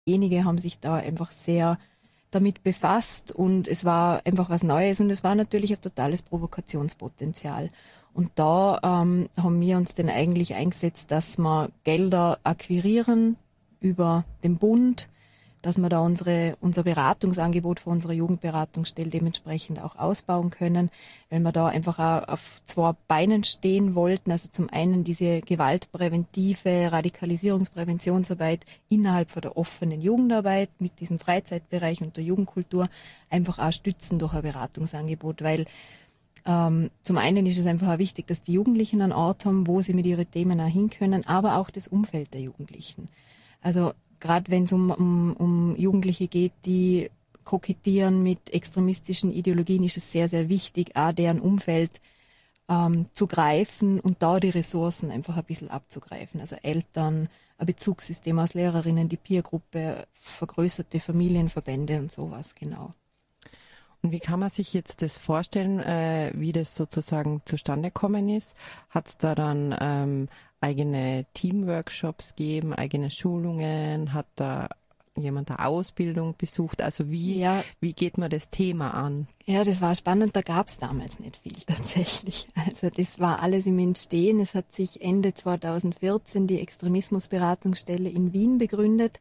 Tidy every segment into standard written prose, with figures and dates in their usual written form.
Wenige haben sich da einfach sehr damit befasst und es war einfach was Neues und es war natürlich ein totales Provokationspotenzial. Und da haben wir uns dann eigentlich eingesetzt, dass wir Gelder akquirieren über den Bund, dass wir da unser Beratungsangebot für unsere Jugendberatungsstelle dementsprechend auch ausbauen können, weil wir da einfach auch auf zwei Beinen stehen wollten. Also zum einen diese gewaltpräventive Radikalisierungspräventionsarbeit innerhalb von der offenen Jugendarbeit mit diesem Freizeitbereich und der Jugendkultur einfach auch stützen durch ein Beratungsangebot, weil zum einen ist es einfach auch wichtig, dass die Jugendlichen einen Ort haben, wo sie mit ihren Themen auch hin können, aber auch das Umfeld der Jugendlichen. Also gerade wenn es um Jugendliche geht, die kokettieren mit extremistischen Ideologien, ist es sehr, sehr wichtig, auch deren Umfeld zu greifen und da die Ressourcen einfach ein bisschen abzugreifen. Also Eltern, ein Bezugssystem aus Lehrerinnen, die Peergruppe, vergrößerte Familienverbände und sowas, genau. Und wie kann man sich jetzt das vorstellen, wie das sozusagen zustande gekommen ist? Hat es da dann eigene Teamworkshops gegeben, eigene Schulungen? Hat da jemand eine Ausbildung besucht? Also wie geht man das Thema an? Ja, das war spannend. Da gab es damals nicht viel tatsächlich. Also das war alles im Entstehen. Es hat sich Ende 2014 die Extremismusberatungsstelle in Wien begründet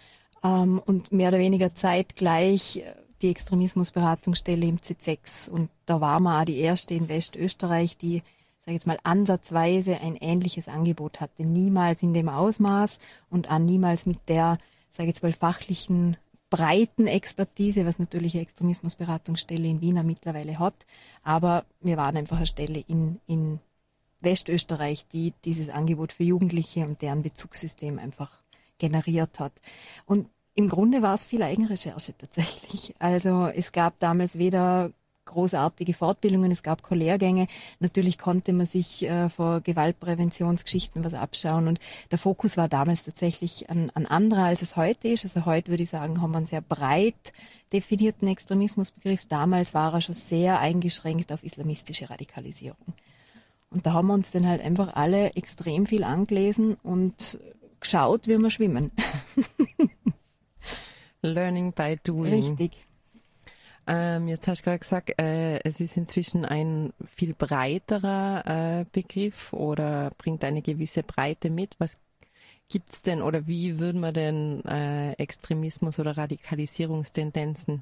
und mehr oder weniger zeitgleich die Extremismusberatungsstelle im C6. Und da war man auch die erste in Westösterreich, die, sage ich jetzt mal, ansatzweise ein ähnliches Angebot hatte. Niemals in dem Ausmaß und auch niemals mit der, sage ich jetzt mal, fachlichen breiten Expertise, was natürlich eine Extremismusberatungsstelle in Wien mittlerweile hat. Aber wir waren einfach eine Stelle in Westösterreich, die dieses Angebot für Jugendliche und deren Bezugssystem einfach generiert hat. Und im Grunde war es viel Eigenrecherche tatsächlich. Also es gab damals weder großartige Fortbildungen, es gab keine Lehrgänge. Natürlich konnte man sich vor Gewaltpräventionsgeschichten was abschauen und der Fokus war damals tatsächlich ein anderer, als es heute ist. Also heute würde ich sagen, haben wir einen sehr breit definierten Extremismusbegriff. Damals war er schon sehr eingeschränkt auf islamistische Radikalisierung. Und da haben wir uns dann halt einfach alle extrem viel angelesen und geschaut, wie wir schwimmen. Learning by doing. Richtig. Jetzt hast du gerade gesagt, es ist inzwischen ein viel breiterer Begriff oder bringt eine gewisse Breite mit. Was gibt's denn oder wie würde man denn Extremismus oder Radikalisierungstendenzen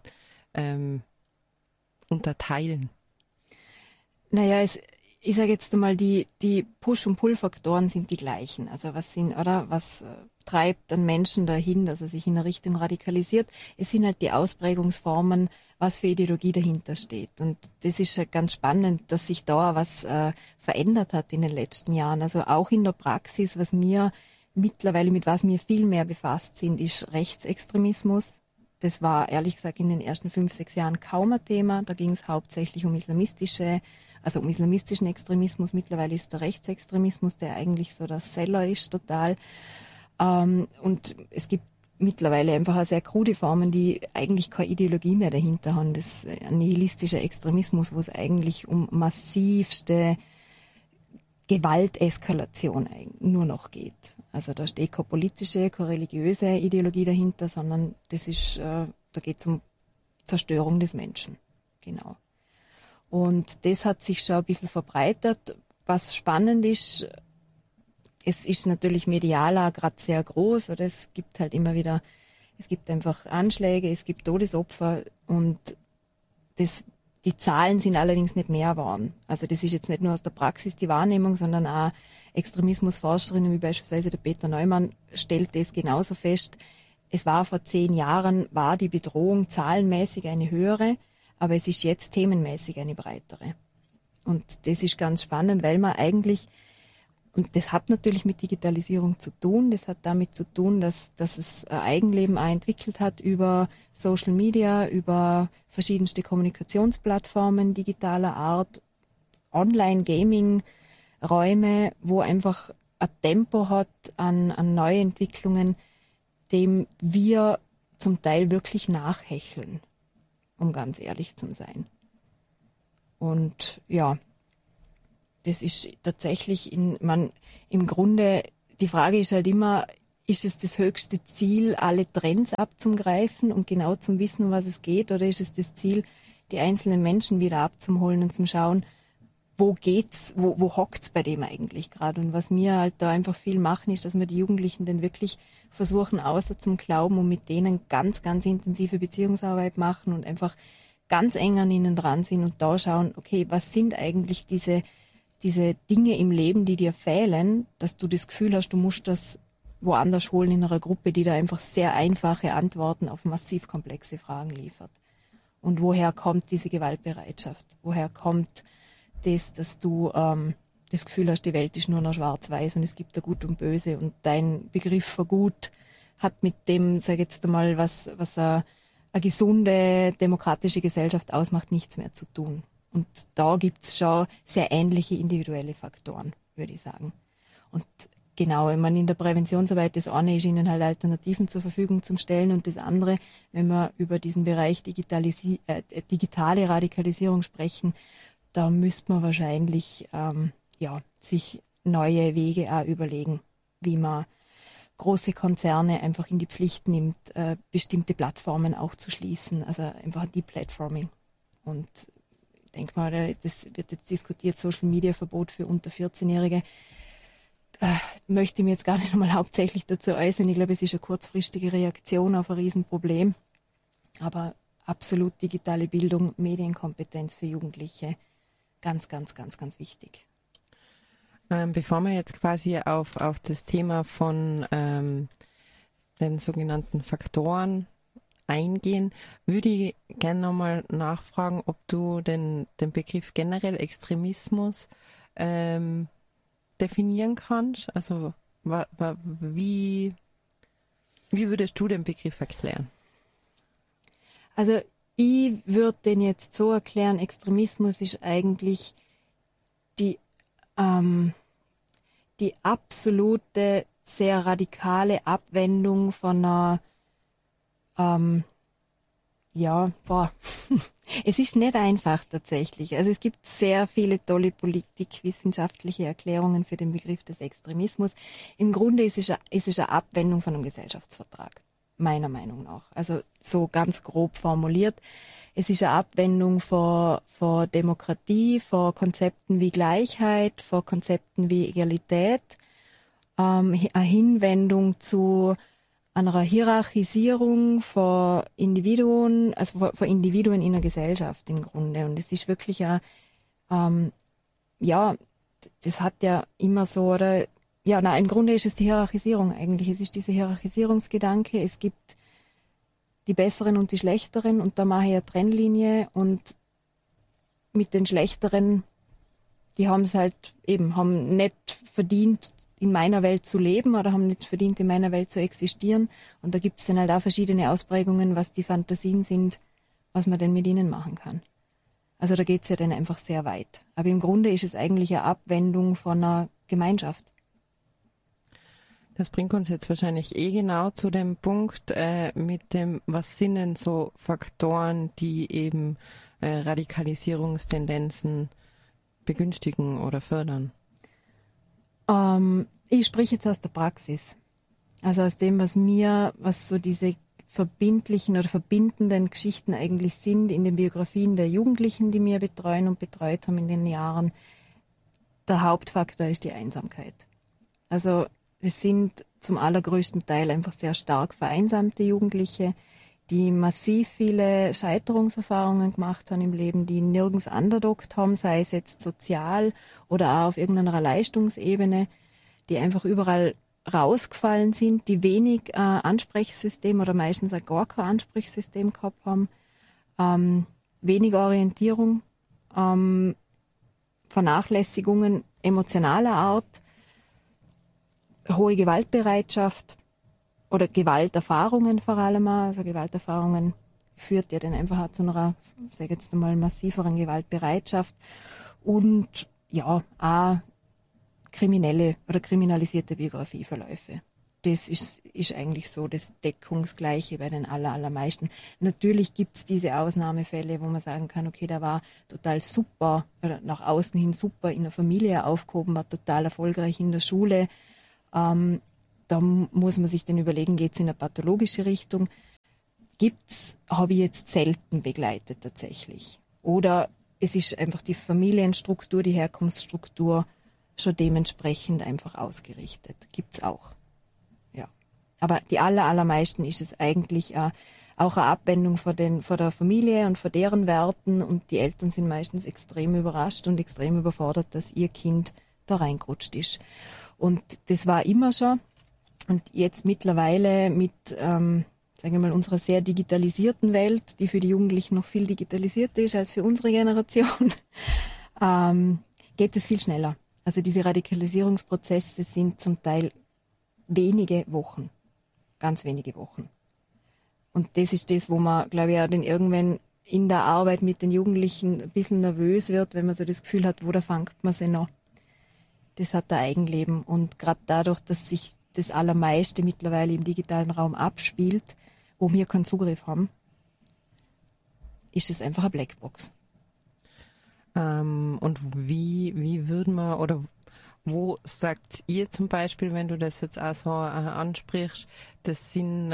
unterteilen? Naja, ich sage jetzt einmal, die Push- und Pull-Faktoren sind die gleichen. Also was treibt einen Menschen dahin, dass er sich in eine Richtung radikalisiert? Es sind halt die Ausprägungsformen, was für Ideologie dahinter steht. Und das ist halt ganz spannend, dass sich da was verändert hat in den letzten Jahren. Also auch in der Praxis, was wir viel mehr befasst sind, ist Rechtsextremismus. Das war ehrlich gesagt in den ersten 5, 6 Jahren kaum ein Thema. Da ging es hauptsächlich um islamistischen Extremismus. Mittlerweile ist der Rechtsextremismus, der eigentlich so der Seller ist, total. Und es gibt mittlerweile einfach auch sehr krude Formen, die eigentlich keine Ideologie mehr dahinter haben. Das ist ein nihilistischer Extremismus, wo es eigentlich um massivste Gewalteskalation nur noch geht. Also da steht keine politische, keine religiöse Ideologie dahinter, sondern da geht es um Zerstörung des Menschen. Genau. Und das hat sich schon ein bisschen verbreitert. Was spannend ist, es ist natürlich medial auch gerade sehr groß, oder es gibt halt immer wieder, es gibt einfach Anschläge, es gibt Todesopfer und die Zahlen sind allerdings nicht mehr geworden. Also das ist jetzt nicht nur aus der Praxis die Wahrnehmung, sondern auch Extremismusforscherinnen wie beispielsweise der Peter Neumann stellt das genauso fest. Es war vor 10 Jahren, war die Bedrohung zahlenmäßig eine höhere, aber es ist jetzt themenmäßig eine breitere. Und das ist ganz spannend, weil man eigentlich, und das hat natürlich mit Digitalisierung zu tun, das hat damit zu tun, dass es ein Eigenleben auch entwickelt hat über Social Media, über verschiedenste Kommunikationsplattformen digitaler Art, Online-Gaming-Räume, wo einfach ein Tempo hat an Neuentwicklungen, dem wir zum Teil wirklich nachhecheln, um ganz ehrlich zu sein. Und ja, das ist tatsächlich im Grunde, die Frage ist halt immer, ist es das höchste Ziel, alle Trends abzugreifen und genau zum Wissen, um was es geht, oder ist es das Ziel, die einzelnen Menschen wieder abzuholen und zum Schauen, wo geht's, wo hockt's bei dem eigentlich gerade? Und was wir halt da einfach viel machen, ist, dass wir die Jugendlichen dann wirklich versuchen, außer zum Glauben und mit denen ganz, ganz intensive Beziehungsarbeit machen und einfach ganz eng an ihnen dran sind und da schauen, okay, was sind eigentlich diese Dinge im Leben, die dir fehlen, dass du das Gefühl hast, du musst das woanders holen in einer Gruppe, die da einfach sehr einfache Antworten auf massiv komplexe Fragen liefert. Und woher kommt diese Gewaltbereitschaft? Woher kommt das, dass du das Gefühl hast, die Welt ist nur noch schwarz-weiß und es gibt da Gut und Böse und dein Begriff von Gut hat mit dem, sag ich jetzt einmal, was eine gesunde, demokratische Gesellschaft ausmacht, nichts mehr zu tun. Und da gibt es schon sehr ähnliche individuelle Faktoren, würde ich sagen. Und genau, wenn man in der Präventionsarbeit, das eine ist, ihnen halt Alternativen zur Verfügung zu stellen und das andere, wenn wir über diesen Bereich digitale Radikalisierung sprechen, da müsste man wahrscheinlich sich neue Wege auch überlegen, wie man große Konzerne einfach in die Pflicht nimmt, bestimmte Plattformen auch zu schließen, also einfach Deplatforming. Und ich denke mal, das wird jetzt diskutiert, Social-Media-Verbot für unter 14-Jährige. Möchte ich mir jetzt gar nicht einmal hauptsächlich dazu äußern. Ich glaube, es ist eine kurzfristige Reaktion auf ein Riesenproblem. Aber absolut digitale Bildung, Medienkompetenz für Jugendliche, ganz, ganz, ganz, ganz wichtig. Bevor wir jetzt quasi auf das Thema von den sogenannten Faktoren eingehen, würde ich gerne nochmal nachfragen, ob du den Begriff generell Extremismus definieren kannst. Also wie würdest du den Begriff erklären? Also ich würde den jetzt so erklären, Extremismus ist eigentlich die absolute, sehr radikale Abwendung von einer, es ist nicht einfach tatsächlich. Also es gibt sehr viele tolle politikwissenschaftliche Erklärungen für den Begriff des Extremismus. Im Grunde ist es eine Abwendung von einem Gesellschaftsvertrag, meiner Meinung nach. Also so ganz grob formuliert. Es ist eine Abwendung von Demokratie, von Konzepten wie Gleichheit, von Konzepten wie Egalität, eine Hinwendung zu einer Hierarchisierung von Individuen, also von Individuen in einer Gesellschaft im Grunde. Und es ist wirklich das hat ja immer so, oder? Ja, nein, im Grunde ist es die Hierarchisierung eigentlich. Es ist dieser Hierarchisierungsgedanke. Es gibt die Besseren und die Schlechteren und da mache ich eine Trennlinie und mit den Schlechteren, die haben es halt eben, haben nicht verdient, in meiner Welt zu leben oder haben nicht verdient, in meiner Welt zu existieren. Und da gibt es dann halt auch verschiedene Ausprägungen, was die Fantasien sind, was man denn mit ihnen machen kann. Also da geht es ja dann einfach sehr weit. Aber im Grunde ist es eigentlich eine Abwendung von einer Gemeinschaft. Das bringt uns jetzt wahrscheinlich genau zu dem Punkt mit dem, was sind denn so Faktoren, die eben Radikalisierungstendenzen begünstigen oder fördern? Ich spreche jetzt aus der Praxis. Also aus dem, was so diese verbindlichen oder verbindenden Geschichten eigentlich sind in den Biografien der Jugendlichen, die wir betreuen und betreut haben in den Jahren. Der Hauptfaktor ist die Einsamkeit. Also es sind zum allergrößten Teil einfach sehr stark vereinsamte Jugendliche, die massiv viele Scheiterungserfahrungen gemacht haben im Leben, die nirgends andockt haben, sei es jetzt sozial oder auch auf irgendeiner Leistungsebene, die einfach überall rausgefallen sind, die wenig Ansprechsystem oder meistens auch gar kein Ansprechsystem gehabt haben, wenig Orientierung, Vernachlässigungen emotionaler Art, hohe Gewaltbereitschaft oder Gewalterfahrungen vor allem auch. Also Gewalterfahrungen führt ja dann einfach auch zu einer, sage ich jetzt einmal, massiveren Gewaltbereitschaft und ja, auch kriminelle oder kriminalisierte Biografieverläufe. Das ist eigentlich so das Deckungsgleiche bei den allermeisten. Natürlich gibt es diese Ausnahmefälle, wo man sagen kann, okay, der war total super oder nach außen hin super in der Familie aufgehoben, war total erfolgreich in der Schule, da muss man sich dann überlegen, geht es in eine pathologische Richtung? Habe ich jetzt selten begleitet tatsächlich. Oder es ist einfach die Familienstruktur, die Herkunftsstruktur schon dementsprechend einfach ausgerichtet. Gibt's auch. Ja. Aber die allermeisten ist es eigentlich auch eine Abwendung von der Familie und von deren Werten, und die Eltern sind meistens extrem überrascht und extrem überfordert, dass ihr Kind da reingerutscht ist. Und das war immer schon. Und jetzt mittlerweile mit, sagen wir mal, unserer sehr digitalisierten Welt, die für die Jugendlichen noch viel digitalisierter ist als für unsere Generation, geht es viel schneller. Also diese Radikalisierungsprozesse sind zum Teil wenige Wochen, ganz wenige Wochen. Und das ist das, wo man, glaube ich, auch dann irgendwann in der Arbeit mit den Jugendlichen ein bisschen nervös wird, wenn man so das Gefühl hat, wo da fängt man sie noch. Das hat ein Eigenleben. Und gerade dadurch, dass sich das Allermeiste mittlerweile im digitalen Raum abspielt, wo wir keinen Zugriff haben, ist es einfach eine Blackbox. Und wie würden wir, oder wo sagt ihr zum Beispiel, wenn du das jetzt auch so ansprichst, das sind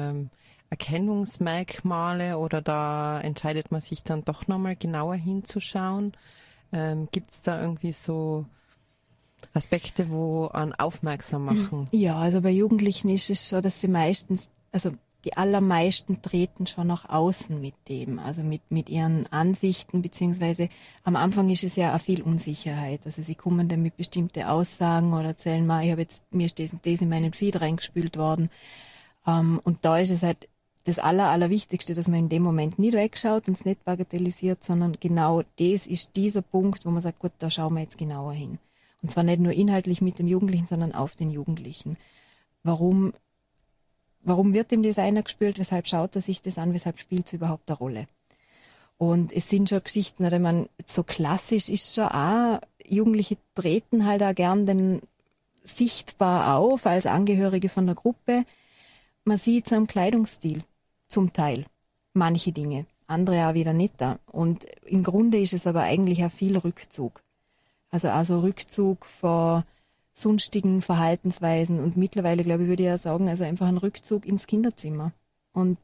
Erkennungsmerkmale, oder da entscheidet man sich dann doch nochmal genauer hinzuschauen? Gibt es da irgendwie so Aspekte, wo an aufmerksam machen? Ja, also bei Jugendlichen ist es so, dass sie meistens, also die allermeisten treten schon nach außen mit dem, also mit ihren Ansichten, beziehungsweise am Anfang ist es ja auch viel Unsicherheit. Also sie kommen dann mit bestimmten Aussagen oder erzählen mal, mir ist das und das in meinen Feed reingespült worden. Und da ist es halt das Allerwichtigste, dass man in dem Moment nicht wegschaut und es nicht bagatellisiert, sondern genau das ist dieser Punkt, wo man sagt, gut, da schauen wir jetzt genauer hin. Und zwar nicht nur inhaltlich mit dem Jugendlichen, sondern auf den Jugendlichen. Warum wird dem Designer gespült? Weshalb schaut er sich das an? Weshalb spielt es überhaupt eine Rolle? Und es sind schon Geschichten, oder man, so klassisch ist schon auch, Jugendliche treten halt auch gern den sichtbar auf als Angehörige von der Gruppe. Man sieht es am Kleidungsstil, zum Teil. Manche Dinge, andere auch wieder nicht da. Und im Grunde ist es aber eigentlich auch viel Rückzug. Also Rückzug vor sonstigen Verhaltensweisen, und mittlerweile, glaube ich, würde ich ja sagen, also einfach ein Rückzug ins Kinderzimmer. Und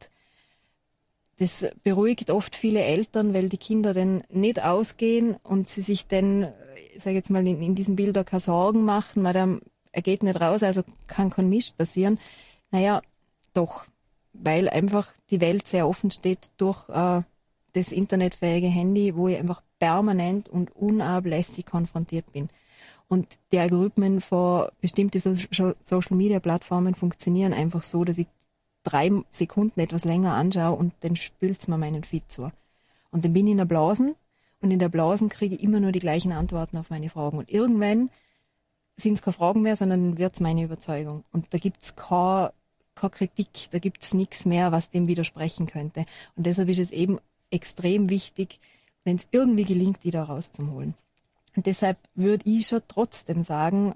das beruhigt oft viele Eltern, weil die Kinder dann nicht ausgehen und sie sich dann, ich sage jetzt mal, in diesem Bild auch keine Sorgen machen, weil er geht nicht raus, also kann kein Mist passieren. Naja, doch, weil einfach die Welt sehr offen steht durch das internetfähige Handy, wo ich einfach permanent und unablässig konfrontiert bin. Und die Algorithmen von bestimmten Social-Media-Plattformen funktionieren einfach so, dass ich 3 Sekunden etwas länger anschaue und dann spült's mir meinen Feed zu. Und dann bin ich in der Blasen, und in der Blasen kriege ich immer nur die gleichen Antworten auf meine Fragen. Und irgendwann sind es keine Fragen mehr, sondern wird's meine Überzeugung. Und da gibt's keine Kritik, da gibt's nichts mehr, was dem widersprechen könnte. Und deshalb ist es eben extrem wichtig, wenn es irgendwie gelingt, die da rauszuholen. Und deshalb würde ich schon trotzdem sagen,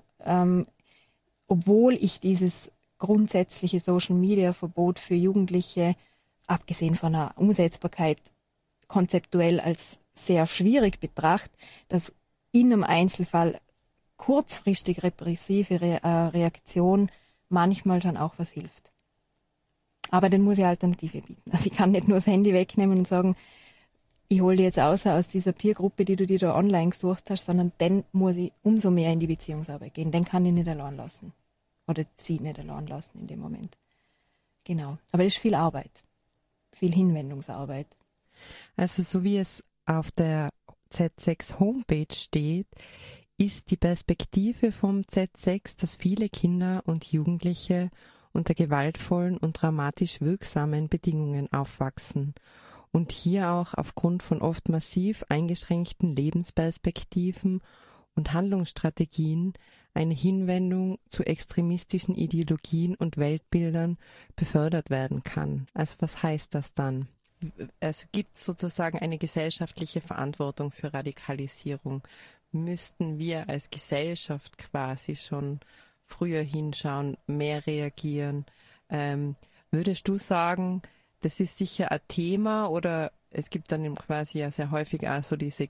obwohl ich dieses grundsätzliche Social-Media-Verbot für Jugendliche, abgesehen von der Umsetzbarkeit, konzeptuell als sehr schwierig betrachte, dass in einem Einzelfall kurzfristig repressive Reaktion manchmal schon auch was hilft. Aber dann muss ich Alternative bieten. Also ich kann nicht nur das Handy wegnehmen und sagen, ich hole dich jetzt aus dieser Peergruppe, die du dir da online gesucht hast, sondern dann muss ich umso mehr in die Beziehungsarbeit gehen. Den kann ich nicht allein lassen. Oder sie nicht allein lassen in dem Moment. Genau. Aber das ist viel Arbeit. Viel Hinwendungsarbeit. Also so wie es auf der Z6 Homepage steht, ist die Perspektive vom Z6, dass viele Kinder und Jugendliche unter gewaltvollen und dramatisch wirksamen Bedingungen aufwachsen und hier auch aufgrund von oft massiv eingeschränkten Lebensperspektiven und Handlungsstrategien eine Hinwendung zu extremistischen Ideologien und Weltbildern befördert werden kann. Also was heißt das dann? Also gibt es sozusagen eine gesellschaftliche Verantwortung für Radikalisierung? Müssten wir als Gesellschaft quasi schon früher hinschauen, mehr reagieren? Würdest du sagen, das ist sicher ein Thema, oder es gibt dann eben quasi ja sehr häufig auch so diese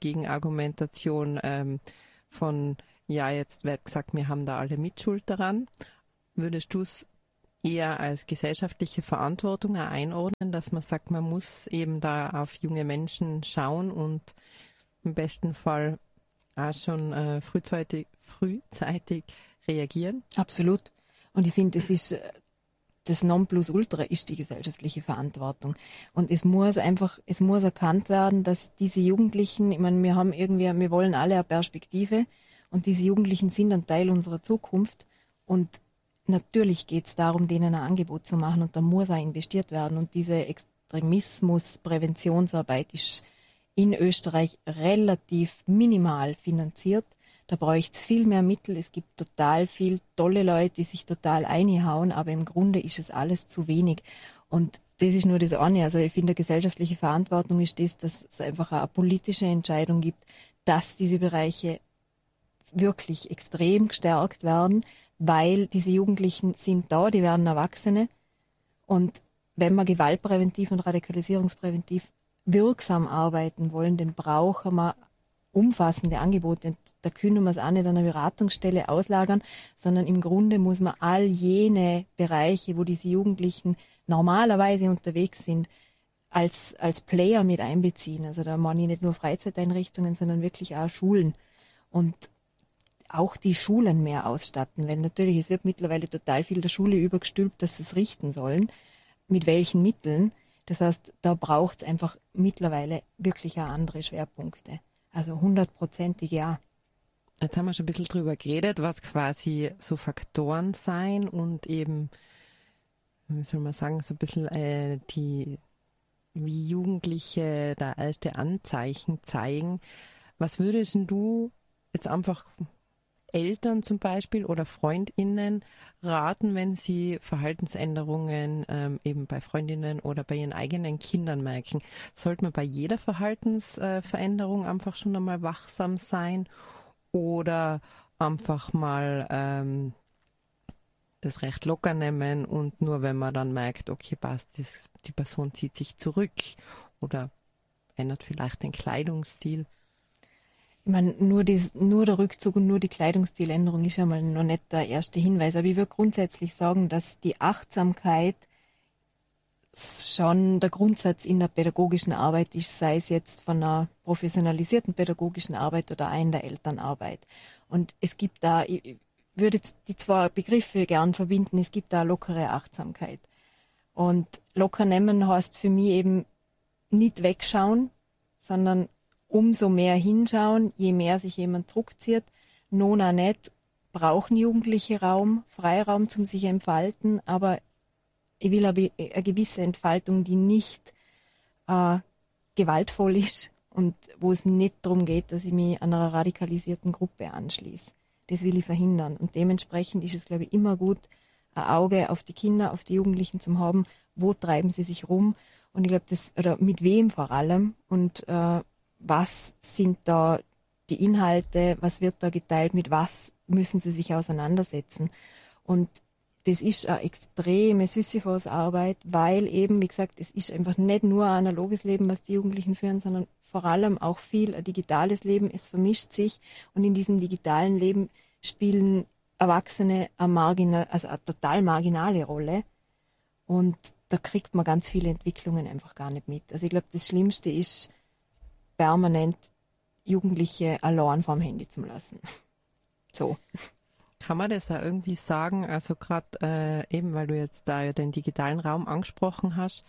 Gegenargumentation von, ja, jetzt wird gesagt, wir haben da alle Mitschuld daran. Würdest du es eher als gesellschaftliche Verantwortung einordnen, dass man sagt, man muss eben da auf junge Menschen schauen und im besten Fall auch schon frühzeitig reagieren? Absolut. Und ich finde, das Nonplusultra ist die gesellschaftliche Verantwortung. Und es muss erkannt werden, dass diese Jugendlichen, ich meine, wir wollen alle eine Perspektive und diese Jugendlichen sind ein Teil unserer Zukunft. Und natürlich geht es darum, denen ein Angebot zu machen und da muss auch investiert werden. Und diese Extremismuspräventionsarbeit ist in Österreich relativ minimal finanziert. Da bräuchte es viel mehr Mittel. Es gibt total viel tolle Leute, die sich total einhauen, aber im Grunde ist es alles zu wenig. Und das ist nur das eine. Also ich finde, gesellschaftliche Verantwortung ist das, dass es einfach eine politische Entscheidung gibt, dass diese Bereiche wirklich extrem gestärkt werden, weil diese Jugendlichen sind da, die werden Erwachsene. Und wenn wir gewaltpräventiv und radikalisierungspräventiv wirksam arbeiten wollen, dann brauchen wir umfassende Angebote. Da können wir es auch nicht an einer Beratungsstelle auslagern, sondern im Grunde muss man all jene Bereiche, wo diese Jugendlichen normalerweise unterwegs sind, als Player mit einbeziehen. Also da meine ich nicht nur Freizeiteinrichtungen, sondern wirklich auch Schulen. Und auch die Schulen mehr ausstatten, weil natürlich, es wird mittlerweile total viel der Schule übergestülpt, dass sie es richten sollen. Mit welchen Mitteln? Das heißt, da braucht es einfach mittlerweile wirklich auch andere Schwerpunkte. Also 100%ig ja. Jetzt haben wir schon ein bisschen drüber geredet, was quasi so Faktoren sein und eben, wie soll man sagen, so ein bisschen wie Jugendliche da erste Anzeichen zeigen. Was würdest du jetzt einfach Eltern zum Beispiel oder FreundInnen raten, wenn sie Verhaltensänderungen eben bei Freundinnen oder bei ihren eigenen Kindern merken? Sollte man bei jeder Verhaltensveränderung einfach schon einmal wachsam sein oder einfach mal das recht locker nehmen und nur wenn man dann merkt, okay, passt, die Person zieht sich zurück oder ändert vielleicht den Kleidungsstil? Ich meine, nur der Rückzug und nur die Kleidungsstiländerung ist ja mal noch nicht der erste Hinweis. Aber ich würde grundsätzlich sagen, dass die Achtsamkeit schon der Grundsatz in der pädagogischen Arbeit ist, sei es jetzt von einer professionalisierten pädagogischen Arbeit oder auch in der Elternarbeit. Und es gibt da, ich würde jetzt die zwei Begriffe gern verbinden, es gibt da lockere Achtsamkeit. Und locker nehmen heißt für mich eben nicht wegschauen, sondern umso mehr hinschauen, je mehr sich jemand zurückzieht. Nona nicht, brauchen Jugendliche Raum, Freiraum zum sich entfalten, aber ich will eine gewisse Entfaltung, die nicht gewaltvoll ist und wo es nicht darum geht, dass ich mich einer radikalisierten Gruppe anschließe. Das will ich verhindern. Und dementsprechend ist es, glaube ich, immer gut, ein Auge auf die Kinder, auf die Jugendlichen zu haben, wo treiben sie sich rum und ich glaube, oder mit wem vor allem und was sind da die Inhalte, was wird da geteilt, mit was müssen sie sich auseinandersetzen. Und das ist eine extreme Sisyphos-Arbeit, weil eben, wie gesagt, es ist einfach nicht nur ein analoges Leben, was die Jugendlichen führen, sondern vor allem auch viel ein digitales Leben. Es vermischt sich und in diesem digitalen Leben spielen Erwachsene eine total marginale Rolle. Und da kriegt man ganz viele Entwicklungen einfach gar nicht mit. Also ich glaube, das Schlimmste ist, permanent Jugendliche allein vorm Handy zu lassen. So. Kann man das auch irgendwie sagen, also gerade eben, weil du jetzt da ja den digitalen Raum angesprochen hast,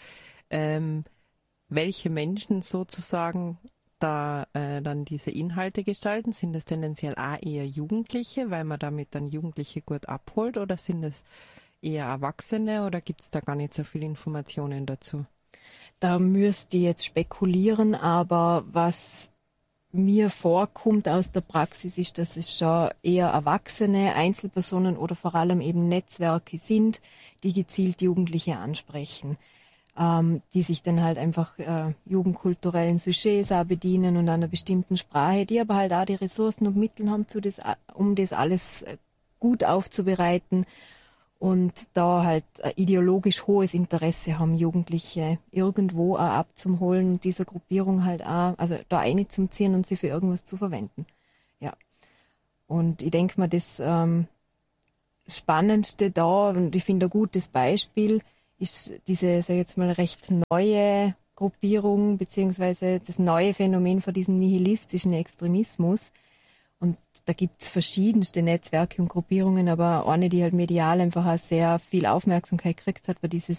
welche Menschen sozusagen da dann diese Inhalte gestalten? Sind es tendenziell auch eher Jugendliche, weil man damit dann Jugendliche gut abholt oder sind es eher Erwachsene oder gibt es da gar nicht so viele Informationen dazu? Da müsste ich jetzt spekulieren, aber was mir vorkommt aus der Praxis ist, dass es schon eher Erwachsene, Einzelpersonen oder vor allem eben Netzwerke sind, die gezielt Jugendliche ansprechen, die sich dann halt einfach jugendkulturellen Sujets auch bedienen und einer bestimmten Sprache, die aber halt auch die Ressourcen und Mittel haben, um das alles gut aufzubereiten. Und da halt ideologisch hohes Interesse haben, Jugendliche irgendwo auch abzuholen, dieser Gruppierung halt auch, also da einzuziehen und sie für irgendwas zu verwenden. Ja. Und ich denke mal, das Spannendste da, und ich finde ein gutes Beispiel, ist diese, sag ich jetzt mal, recht neue Gruppierung, beziehungsweise das neue Phänomen von diesem nihilistischen Extremismus. Und da gibt es verschiedenste Netzwerke und Gruppierungen, aber eine, die halt medial einfach auch sehr viel Aufmerksamkeit gekriegt hat, war dieses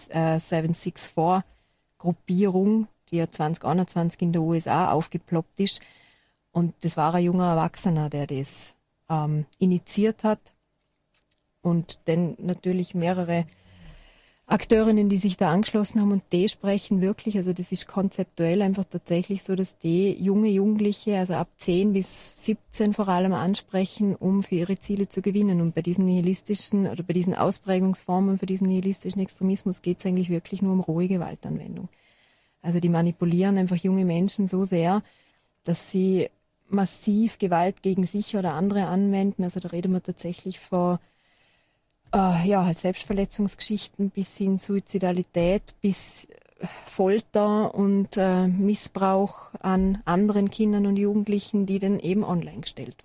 764-Gruppierung, die ja 2021 in den USA aufgeploppt ist. Und das war ein junger Erwachsener, der das initiiert hat. Und dann natürlich mehrere Akteurinnen, die sich da angeschlossen haben, und die sprechen wirklich, also das ist konzeptuell einfach tatsächlich so, dass die junge Jugendliche, also ab 10 bis 17 vor allem ansprechen, um für ihre Ziele zu gewinnen. Und bei diesen nihilistischen oder bei diesen Ausprägungsformen für diesen nihilistischen Extremismus geht es eigentlich wirklich nur um rohe Gewaltanwendung. Also die manipulieren einfach junge Menschen so sehr, dass sie massiv Gewalt gegen sich oder andere anwenden. Also da reden wir tatsächlich von halt Selbstverletzungsgeschichten bis hin Suizidalität, bis Folter und Missbrauch an anderen Kindern und Jugendlichen, die dann eben online gestellt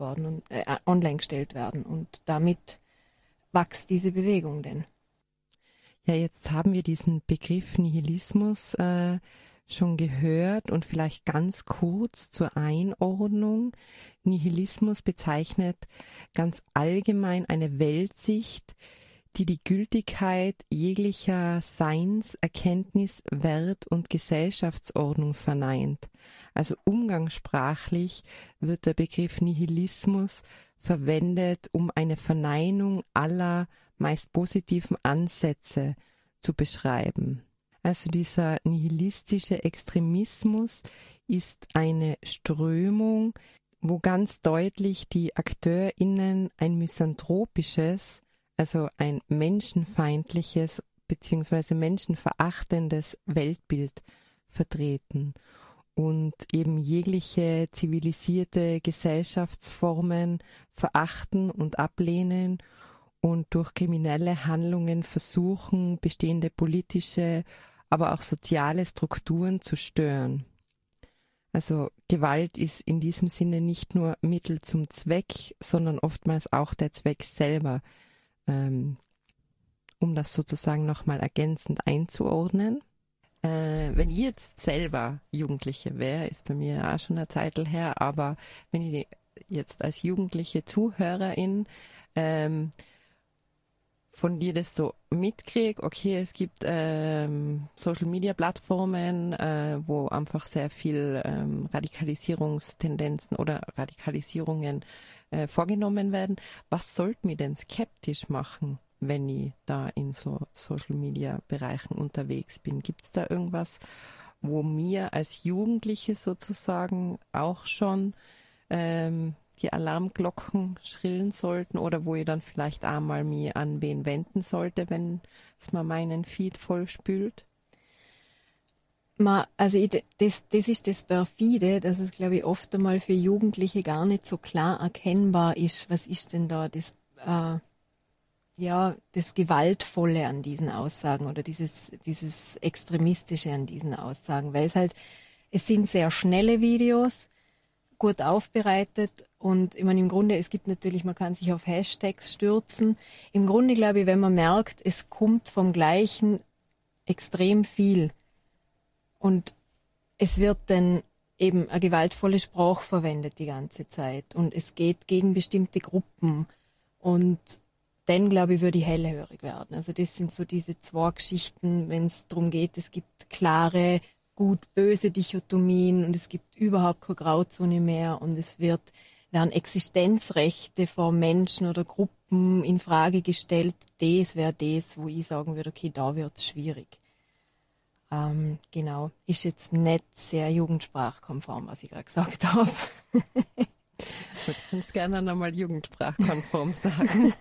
werden. Und damit wächst diese Bewegung denn. Ja, jetzt haben wir diesen Begriff Nihilismus schon gehört, und vielleicht ganz kurz zur Einordnung. Nihilismus bezeichnet ganz allgemein eine Weltsicht, die die Gültigkeit jeglicher Seins-, Erkenntnis-, Wert- und Gesellschaftsordnung verneint. Also umgangssprachlich wird der Begriff Nihilismus verwendet, um eine Verneinung aller meist positiven Ansätze zu beschreiben. Also dieser nihilistische Extremismus ist eine Strömung, wo ganz deutlich die AkteurInnen ein misanthropisches, also ein menschenfeindliches bzw. menschenverachtendes Weltbild vertreten und eben jegliche zivilisierte Gesellschaftsformen verachten und ablehnen und durch kriminelle Handlungen versuchen, bestehende politische, aber auch soziale Strukturen zu stören. Also Gewalt ist in diesem Sinne nicht nur Mittel zum Zweck, sondern oftmals auch der Zweck selber, um das sozusagen nochmal ergänzend einzuordnen. Wenn ich jetzt selber Jugendliche wäre, ist bei mir auch schon eine Zeit her, aber wenn ich jetzt als jugendliche Zuhörerin von dir das so mitkriege, okay, es gibt Social-Media-Plattformen, wo einfach sehr viel Radikalisierungstendenzen oder Radikalisierungen vorgenommen werden. Was sollte mich denn skeptisch machen, wenn ich da in so Social-Media-Bereichen unterwegs bin? Gibt es da irgendwas, wo mir als Jugendliche sozusagen auch schon die Alarmglocken schrillen sollten, oder wo ich dann vielleicht einmal mich an wen wenden sollte, wenn es mal meinen Feed vollspült? Das ist das Perfide, dass es, glaube ich, oft einmal für Jugendliche gar nicht so klar erkennbar ist, was ist denn da das Gewaltvolle an diesen Aussagen oder dieses Extremistische an diesen Aussagen, weil es sind sehr schnelle Videos, gut aufbereitet, und ich meine, im Grunde, es gibt natürlich, man kann sich auf Hashtags stürzen. Im Grunde, glaube ich, wenn man merkt, es kommt vom Gleichen extrem viel und es wird dann eben eine gewaltvolle Sprache verwendet die ganze Zeit und es geht gegen bestimmte Gruppen, und dann, glaube ich, würde ich hellhörig werden. Also das sind so diese zwei Geschichten, wenn es darum geht, es gibt klare gut-böse Dichotomien und es gibt überhaupt keine Grauzone mehr, und es werden Existenzrechte von Menschen oder Gruppen in Frage gestellt. Das wäre das, wo ich sagen würde, okay, da wird es schwierig. Genau, ist jetzt nicht sehr jugendsprachkonform, was ich gerade gesagt habe. Du kannst gerne nochmal jugendsprachkonform sagen.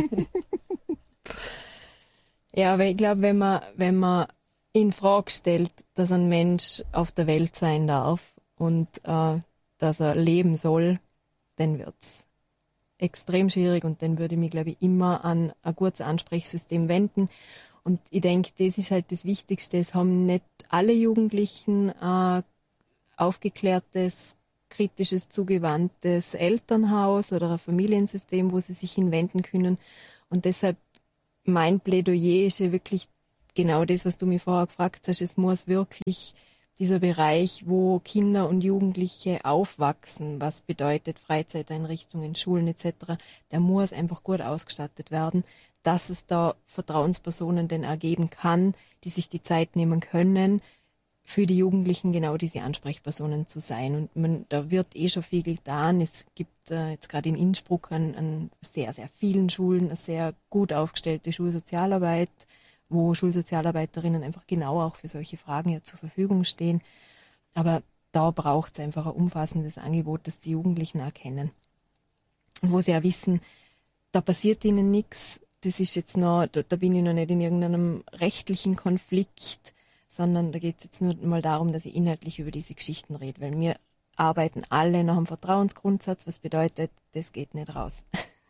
Ja, aber ich glaube, wenn man in Frage stellt, dass ein Mensch auf der Welt sein darf und dass er leben soll, dann wird es extrem schwierig, und dann würde ich mich, glaube ich, immer an ein gutes Ansprechsystem wenden. Und ich denke, das ist halt das Wichtigste. Es haben nicht alle Jugendlichen aufgeklärtes, kritisches, zugewandtes Elternhaus oder ein Familiensystem, wo sie sich hinwenden können. Und deshalb mein Plädoyer ist ja wirklich genau das, was du mich vorher gefragt hast. Es muss wirklich dieser Bereich, wo Kinder und Jugendliche aufwachsen, was bedeutet Freizeiteinrichtungen, Schulen etc., der muss einfach gut ausgestattet werden, dass es da Vertrauenspersonen denn ergeben kann, die sich die Zeit nehmen können, für die Jugendlichen genau diese Ansprechpersonen zu sein. Und da wird schon viel getan. Es gibt jetzt gerade in Innsbruck an sehr, sehr vielen Schulen eine sehr gut aufgestellte Schulsozialarbeit, wo Schulsozialarbeiterinnen einfach genau auch für solche Fragen ja zur Verfügung stehen. Aber da braucht es einfach ein umfassendes Angebot, das die Jugendlichen erkennen. Und wo sie ja wissen, da passiert ihnen nichts, das ist jetzt noch, da bin ich noch nicht in irgendeinem rechtlichen Konflikt, sondern da geht es jetzt nur mal darum, dass ich inhaltlich über diese Geschichten rede, weil wir arbeiten alle nach dem Vertrauensgrundsatz, was bedeutet, das geht nicht raus.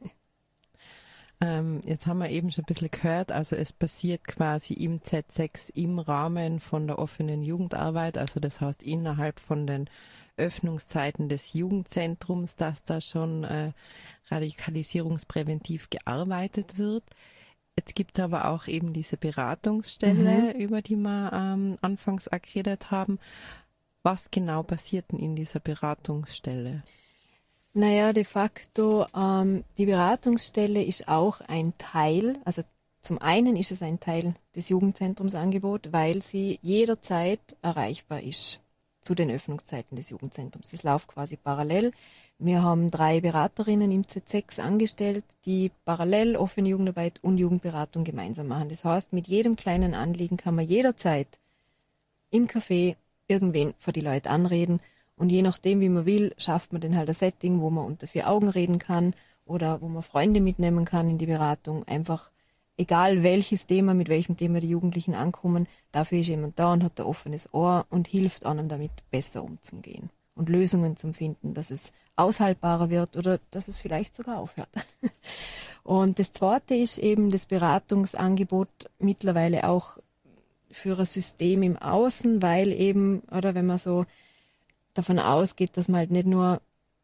Jetzt haben wir eben schon ein bisschen gehört, also es passiert quasi im Z6 im Rahmen von der offenen Jugendarbeit, also das heißt innerhalb von den Öffnungszeiten des Jugendzentrums, dass da schon radikalisierungspräventiv gearbeitet wird. Jetzt gibt es aber auch eben diese Beratungsstelle, über die wir anfangs geredet haben. Was genau passiert denn in dieser Beratungsstelle? Naja, de facto, die Beratungsstelle ist auch ein Teil, also zum einen ist es ein Teil des Jugendzentrumsangebots, weil sie jederzeit erreichbar ist zu den Öffnungszeiten des Jugendzentrums. Das läuft quasi parallel. Wir haben 3 Beraterinnen im Z6 angestellt, die parallel offene Jugendarbeit und Jugendberatung gemeinsam machen. Das heißt, mit jedem kleinen Anliegen kann man jederzeit im Café irgendwen vor die Leute anreden. Und je nachdem, wie man will, schafft man dann halt ein Setting, wo man unter 4 Augen reden kann oder wo man Freunde mitnehmen kann in die Beratung. Einfach, egal welches Thema, mit welchem Thema die Jugendlichen ankommen, dafür ist jemand da und hat ein offenes Ohr und hilft einem damit besser umzugehen und Lösungen zu finden, dass es aushaltbarer wird oder dass es vielleicht sogar aufhört. Und das Zweite ist eben das Beratungsangebot mittlerweile auch für ein System im Außen, weil eben, oder wenn man so davon ausgeht, dass man halt nicht nur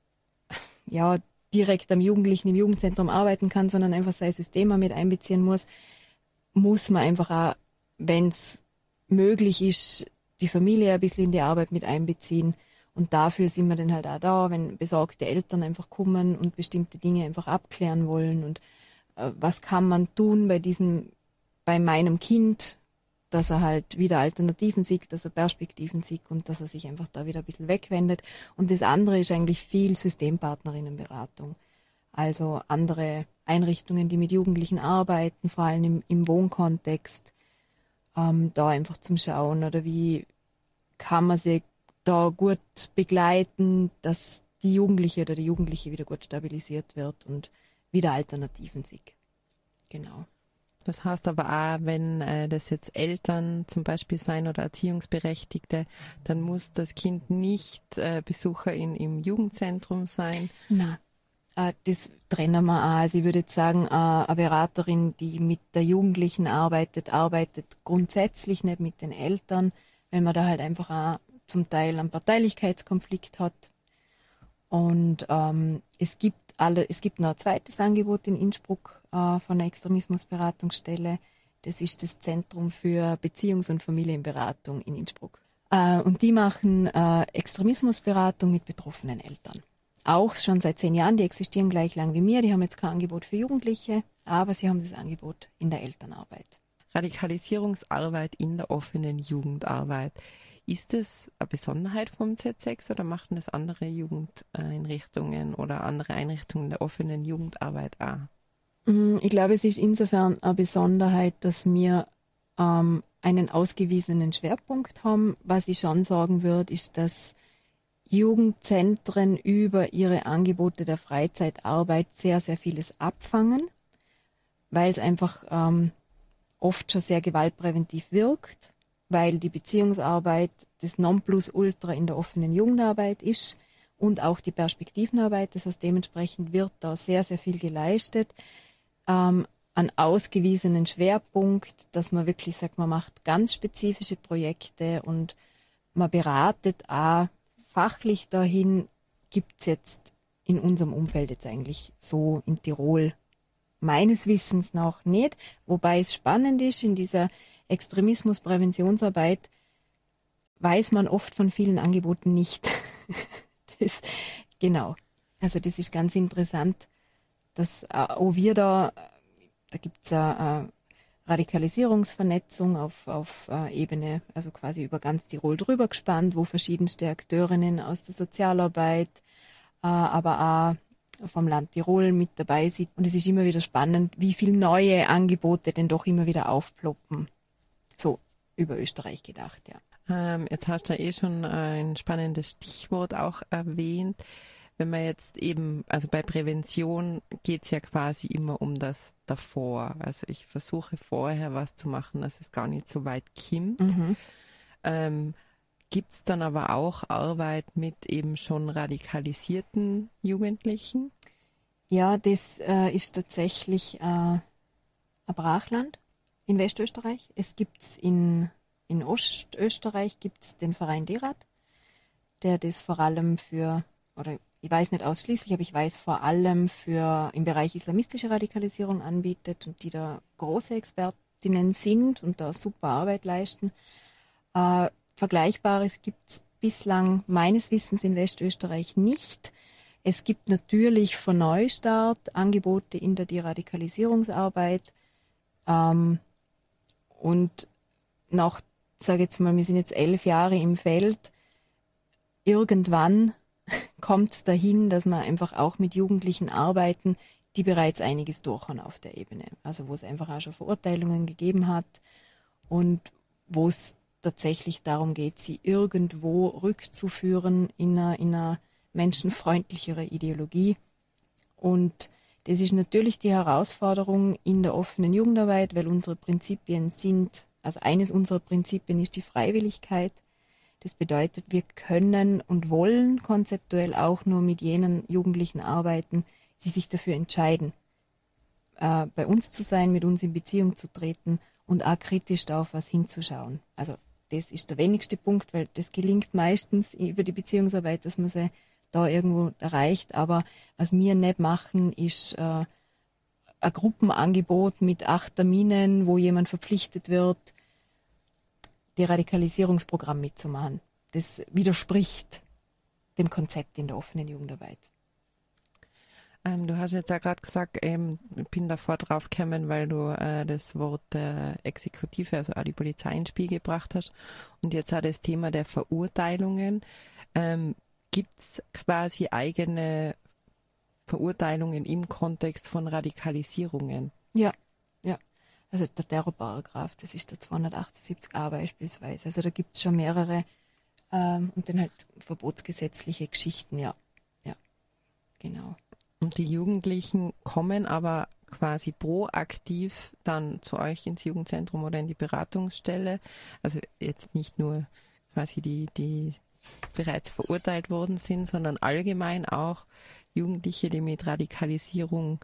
ja, direkt am Jugendlichen im Jugendzentrum arbeiten kann, sondern einfach sein System auch mit einbeziehen muss man einfach auch, wenn es möglich ist, die Familie ein bisschen in die Arbeit mit einbeziehen. Und dafür sind wir dann halt auch da, wenn besorgte Eltern einfach kommen und bestimmte Dinge einfach abklären wollen. Und was kann man tun bei meinem Kind, dass er halt wieder Alternativen sieht, dass er Perspektiven sieht und dass er sich einfach da wieder ein bisschen wegwendet. Und das andere ist eigentlich viel Systempartnerinnenberatung. Also andere Einrichtungen, die mit Jugendlichen arbeiten, vor allem im Wohnkontext, da einfach zum Schauen oder wie kann man sie da gut begleiten, dass die Jugendliche oder der Jugendliche wieder gut stabilisiert wird und wieder Alternativen sieht. Genau. Das heißt aber auch, wenn das jetzt Eltern zum Beispiel sein oder Erziehungsberechtigte, dann muss das Kind nicht Besucher im Jugendzentrum sein. Nein, das trennen wir auch. Also ich würde jetzt sagen, eine Beraterin, die mit der Jugendlichen arbeitet grundsätzlich nicht mit den Eltern, weil man da halt einfach auch zum Teil einen Parteilichkeitskonflikt hat. Und es gibt noch ein zweites Angebot in Innsbruck von der Extremismusberatungsstelle. Das ist das Zentrum für Beziehungs- und Familienberatung in Innsbruck. Und die machen Extremismusberatung mit betroffenen Eltern. Auch schon seit 10 Jahren, die existieren gleich lang wie mir. Die haben jetzt kein Angebot für Jugendliche, aber sie haben das Angebot in der Elternarbeit. Radikalisierungsarbeit in der offenen Jugendarbeit. Ist das eine Besonderheit vom Z6 oder machen das andere Jugendeinrichtungen oder andere Einrichtungen der offenen Jugendarbeit auch? Ich glaube, es ist insofern eine Besonderheit, dass wir einen ausgewiesenen Schwerpunkt haben. Was ich schon sagen würde, ist, dass Jugendzentren über ihre Angebote der Freizeitarbeit sehr, sehr vieles abfangen, weil es einfach oft schon sehr gewaltpräventiv wirkt, weil die Beziehungsarbeit das Nonplusultra in der offenen Jugendarbeit ist und auch die Perspektivenarbeit. Das heißt, dementsprechend wird da sehr, sehr viel geleistet. An ausgewiesenen Schwerpunkt, dass man wirklich sagt, man macht ganz spezifische Projekte und man beratet auch fachlich dahin, gibt es jetzt in unserem Umfeld jetzt eigentlich so in Tirol meines Wissens noch nicht, wobei es spannend ist, in dieser Extremismuspräventionsarbeit weiß man oft von vielen Angeboten nicht. Das, genau. Also das ist ganz interessant, dass auch wir da gibt es eine Radikalisierungsvernetzung auf Ebene, also quasi über ganz Tirol drüber gespannt, wo verschiedenste Akteurinnen aus der Sozialarbeit, aber auch vom Land Tirol mit dabei sind. Und es ist immer wieder spannend, wie viele neue Angebote denn doch immer wieder aufploppen. So über Österreich gedacht, ja. Jetzt hast du ja schon ein spannendes Stichwort auch erwähnt. Wenn man jetzt eben, also bei Prävention geht es ja quasi immer um das davor. Also ich versuche vorher was zu machen, dass es gar nicht so weit kommt. Gibt es dann aber auch Arbeit mit eben schon radikalisierten Jugendlichen? Ja, das ist tatsächlich ein Brachland in Westösterreich. Es gibt in Ostösterreich gibt's den Verein DERAT, der das vor allem oder ich weiß nicht ausschließlich, aber ich weiß vor allem im Bereich islamistische Radikalisierung anbietet und die da große Expertinnen sind und da super Arbeit leisten. Vergleichbares gibt es bislang meines Wissens in Westösterreich nicht. Es gibt natürlich von Neustart Angebote in der Deradikalisierungsarbeit und nach, sage jetzt mal, wir sind jetzt 11 Jahre im Feld, irgendwann kommt es dahin, dass man einfach auch mit Jugendlichen arbeiten, die bereits einiges durch haben auf der Ebene. Also wo es einfach auch schon Verurteilungen gegeben hat und wo es tatsächlich darum geht, sie irgendwo rückzuführen in eine menschenfreundlichere Ideologie. Und das ist natürlich die Herausforderung in der offenen Jugendarbeit, weil unsere Prinzipien also eines unserer Prinzipien ist die Freiwilligkeit. Das bedeutet, wir können und wollen konzeptuell auch nur mit jenen Jugendlichen arbeiten, die sich dafür entscheiden, bei uns zu sein, mit uns in Beziehung zu treten und auch kritisch da auf was hinzuschauen. Also das ist der wenigste Punkt, weil das gelingt meistens über die Beziehungsarbeit, dass man sie da irgendwo erreicht. Aber was wir nicht machen, ist ein Gruppenangebot mit 8 Terminen, wo jemand verpflichtet wird, Deradikalisierungsprogramm mitzumachen. Das widerspricht dem Konzept in der offenen Jugendarbeit. Du hast jetzt ja gerade gesagt, ich bin davor drauf gekommen, weil du das Wort Exekutive, also auch die Polizei ins Spiel gebracht hast und jetzt auch das Thema der Verurteilungen. Gibt es quasi eigene Verurteilungen im Kontext von Radikalisierungen? Ja. Also der Terrorparagraph, das ist der 278a beispielsweise. Also da gibt es schon mehrere und dann halt verbotsgesetzliche Geschichten, ja, genau. Und die Jugendlichen kommen aber quasi proaktiv dann zu euch ins Jugendzentrum oder in die Beratungsstelle. Also jetzt nicht nur quasi die bereits verurteilt worden sind, sondern allgemein auch Jugendliche, die mit Radikalisierung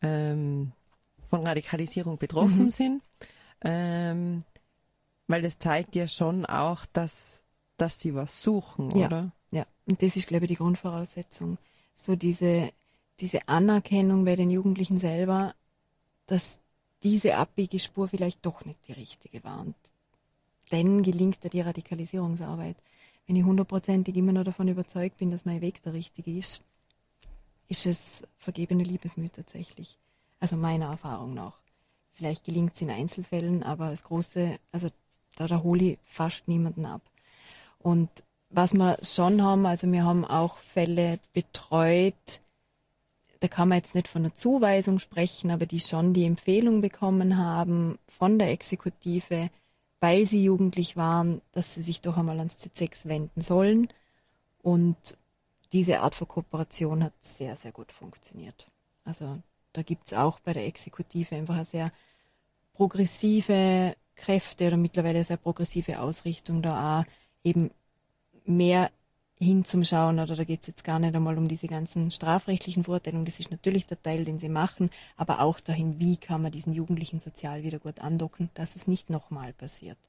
von Radikalisierung betroffen sind. Weil das zeigt ja schon auch, dass sie was suchen, oder? Ja, und das ist, glaube ich, die Grundvoraussetzung. So diese Anerkennung bei den Jugendlichen selber, dass diese abbiege Spur vielleicht doch nicht die richtige war. Und dann gelingt ja die Radikalisierungsarbeit. Wenn ich 100%ig immer noch davon überzeugt bin, dass mein Weg der richtige ist, ist es vergebene Liebesmüh tatsächlich. Also meiner Erfahrung nach. Vielleicht gelingt es in Einzelfällen, aber das Große, also da hole ich fast niemanden ab. Und was wir schon haben, also wir haben auch Fälle betreut, da kann man jetzt nicht von einer Zuweisung sprechen, aber die schon die Empfehlung bekommen haben von der Exekutive, weil sie jugendlich waren, dass sie sich doch einmal ans Z6 wenden sollen. Und diese Art von Kooperation hat sehr, sehr gut funktioniert. Also da gibt es auch bei der Exekutive einfach eine sehr progressive Kräfte oder mittlerweile eine sehr progressive Ausrichtung, da auch eben mehr hinzuschauen, oder da geht es jetzt gar nicht einmal um diese ganzen strafrechtlichen Verurteilungen, das ist natürlich der Teil, den sie machen, aber auch dahin, wie kann man diesen Jugendlichen sozial wieder gut andocken, dass es nicht nochmal passiert.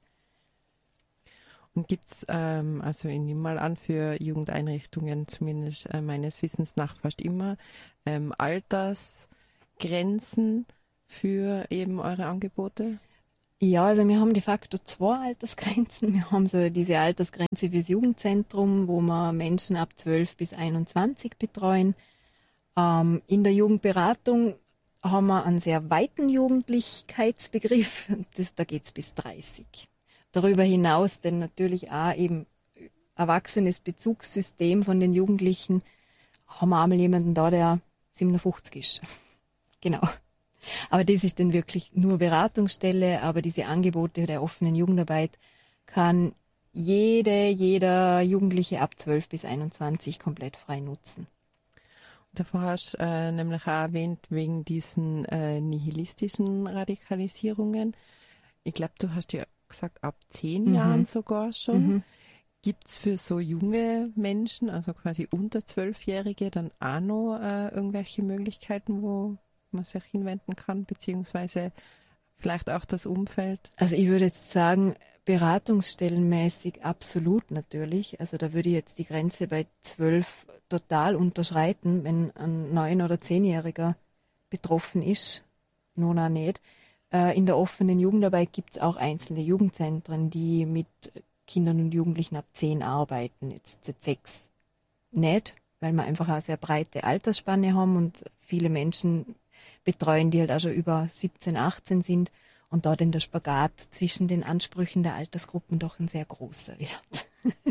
Und gibt es, also ich nehme mal an, für Jugendeinrichtungen zumindest meines Wissens nach fast immer, Altersgrenzen Grenzen für eben eure Angebote? Ja, also wir haben de facto zwei Altersgrenzen. Wir haben so diese Altersgrenze fürs Jugendzentrum, wo wir Menschen ab 12 bis 21 betreuen. In der Jugendberatung haben wir einen sehr weiten Jugendlichkeitsbegriff. Da geht's bis 30. Darüber hinaus denn natürlich auch eben erwachsenes Bezugssystem von den Jugendlichen. Haben wir einmal jemanden da, der 57 ist. Genau. Aber das ist dann wirklich nur Beratungsstelle, aber diese Angebote der offenen Jugendarbeit kann jeder Jugendliche ab 12 bis 21 komplett frei nutzen. Davor hast du nämlich auch erwähnt, wegen diesen nihilistischen Radikalisierungen. Ich glaube, du hast ja gesagt, ab 10 Jahren sogar schon. Mhm. Gibt es für so junge Menschen, also quasi unter 12-Jährige, dann auch noch irgendwelche Möglichkeiten, wo man sich hinwenden kann, beziehungsweise vielleicht auch das Umfeld? Also ich würde jetzt sagen, beratungsstellenmäßig absolut natürlich. Also da würde ich jetzt die Grenze bei 12 total unterschreiten, wenn ein 9- oder 10-Jähriger betroffen ist. Nun auch nicht. In der offenen Jugendarbeit gibt es auch einzelne Jugendzentren, die mit Kindern und Jugendlichen ab 10 arbeiten. Jetzt Z6 nicht, weil wir einfach eine sehr breite Altersspanne haben und viele Menschen betreuen, die halt auch schon über 17, 18 sind und dort in der Spagat zwischen den Ansprüchen der Altersgruppen doch ein sehr großer wird.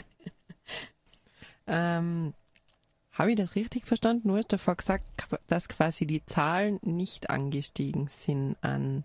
Habe ich das richtig verstanden? Du hast davor gesagt, dass quasi die Zahlen nicht angestiegen sind an